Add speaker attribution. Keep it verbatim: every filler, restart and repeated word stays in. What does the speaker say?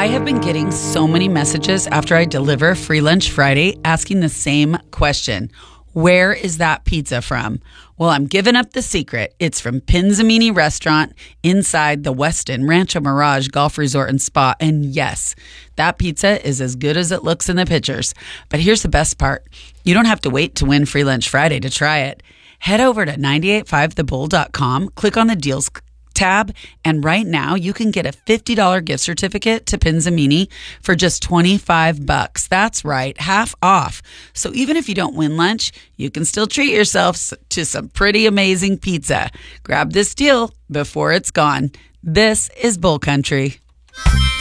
Speaker 1: I have been getting so many messages after I deliver Free Lunch Friday asking the same question. Where is that pizza from? Well, I'm giving up the secret. It's from Pinzamini Restaurant inside the Westin Rancho Mirage Golf Resort and Spa. And yes, that pizza is as good as it looks in the pictures. But here's the best part. You don't have to wait to win Free Lunch Friday to try it. Head over to nine eight five the bull dot com, click on the deals tab, and right now you can get a fifty dollars gift certificate to Pinzamini for just twenty-five bucks. That's right, half off. So even if you don't win lunch, you can still treat yourself to some pretty amazing pizza. Grab this deal before it's gone. This is Bull Country.